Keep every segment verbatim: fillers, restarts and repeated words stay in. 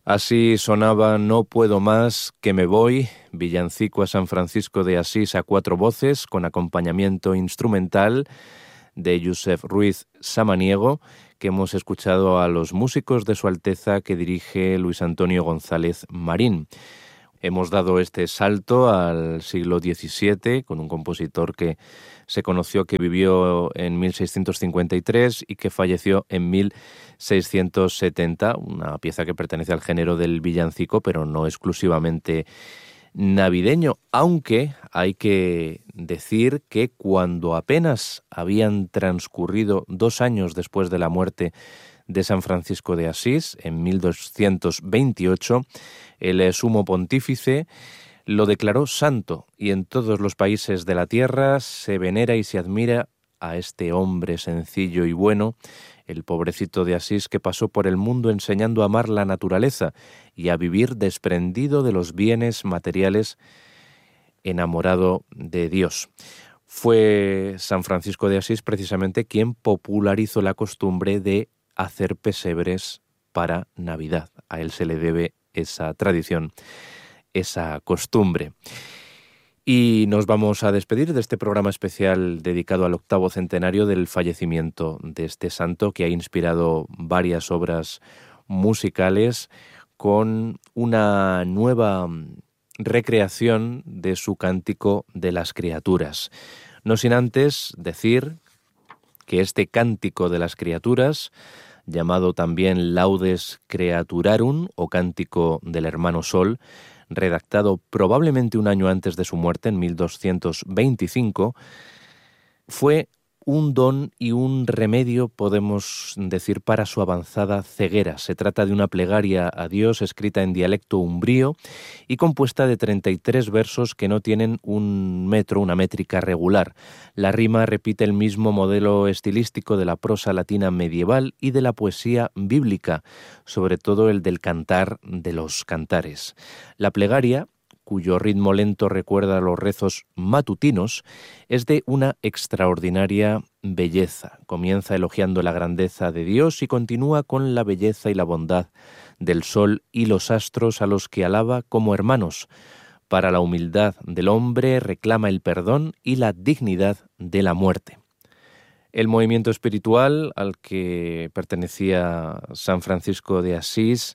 Así sonaba No puedo más, que me voy, villancico a San Francisco de Asís a cuatro voces, con acompañamiento instrumental de Josep Ruiz Samaniego, que hemos escuchado a los músicos de Su Alteza que dirige Luis Antonio González Marín. Hemos dado este salto al siglo diecisiete con un compositor que se conoció que vivió en mil seiscientos cincuenta y tres y que falleció en mil seiscientos setenta, una pieza que pertenece al género del villancico, pero no exclusivamente navideño, aunque hay que decir que cuando apenas habían transcurrido dos años después de la muerte de San Francisco de Asís, en mil doscientos veintiocho, el sumo pontífice lo declaró santo y en todos los países de la tierra se venera y se admira a este hombre sencillo y bueno, el pobrecito de Asís que pasó por el mundo enseñando a amar la naturaleza y a vivir desprendido de los bienes materiales, enamorado de Dios. Fue San Francisco de Asís precisamente quien popularizó la costumbre de hacer pesebres para Navidad. A él se le debe esa tradición, esa costumbre. Y nos vamos a despedir de este programa especial dedicado al octavo centenario del fallecimiento de este santo, que ha inspirado varias obras musicales con una nueva recreación de su Cántico de las Criaturas. No sin antes decir que este Cántico de las Criaturas, llamado también Laudes Creaturarum o Cántico del Hermano Sol, redactado probablemente un año antes de su muerte, en mil doscientos veinticinco, fue un don y un remedio, podemos decir, para su avanzada ceguera. Se trata de una plegaria a Dios escrita en dialecto umbrío y compuesta de treinta y tres versos que no tienen un metro, una métrica regular. La rima repite el mismo modelo estilístico de la prosa latina medieval y de la poesía bíblica, sobre todo el del cantar de los cantares. La plegaria, cuyo ritmo lento recuerda a los rezos matutinos, es de una extraordinaria belleza. Comienza elogiando la grandeza de Dios y continúa con la belleza y la bondad del sol y los astros a los que alaba como hermanos. Para la humildad del hombre reclama el perdón y la dignidad de la muerte. El movimiento espiritual al que pertenecía San Francisco de Asís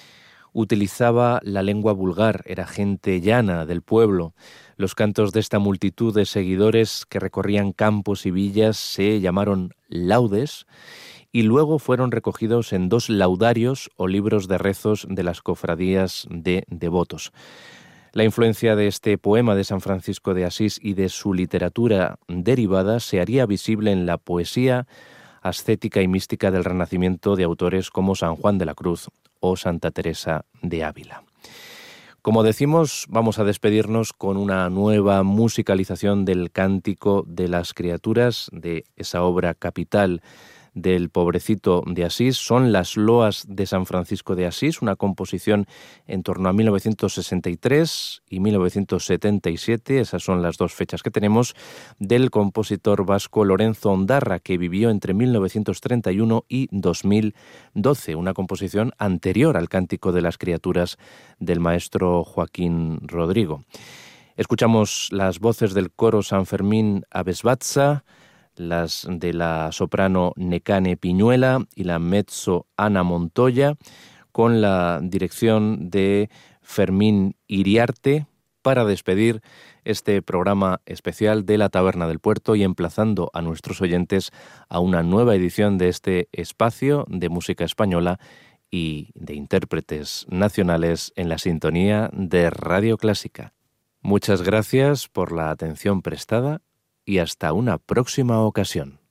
utilizaba la lengua vulgar, era gente llana del pueblo. Los cantos de esta multitud de seguidores que recorrían campos y villas se llamaron laudes y luego fueron recogidos en dos laudarios o libros de rezos de las cofradías de devotos. La influencia de este poema de San Francisco de Asís y de su literatura derivada se haría visible en la poesía ascética y mística del Renacimiento de autores como San Juan de la Cruz o Santa Teresa de Ávila. Como decimos, vamos a despedirnos con una nueva musicalización del Cántico de las Criaturas, de esa obra capital del pobrecito de Asís. Son las loas de San Francisco de Asís, una composición en torno a mil novecientos sesenta y tres y mil novecientos setenta y siete, esas son las dos fechas que tenemos, del compositor vasco Lorenzo Ondarra, que vivió entre mil novecientos treinta y uno y dos mil doce, una composición anterior al Cántico de las Criaturas del maestro Joaquín Rodrigo. Escuchamos las voces del coro San Fermín Abesbatza, las de la soprano Necane Piñuela y la mezzo Ana Montoya, con la dirección de Fermín Iriarte, para despedir este programa especial de la Taberna del Puerto y emplazando a nuestros oyentes a una nueva edición de este espacio de música española y de intérpretes nacionales en la sintonía de Radio Clásica. Muchas gracias por la atención prestada y hasta una próxima ocasión.